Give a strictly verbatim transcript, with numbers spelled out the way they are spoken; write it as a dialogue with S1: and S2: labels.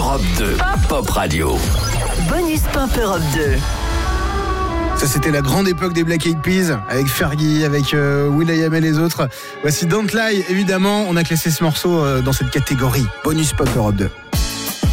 S1: Europe deux, Pop Radio.
S2: Bonus Pop Europe deux.
S3: Ça, c'était la grande époque des Black Eyed Peas, avec Fergie, avec euh, will.i.am et les autres. Voici Don't Lie, évidemment, on a classé ce morceau euh, dans cette catégorie. Bonus Pop Europe deux.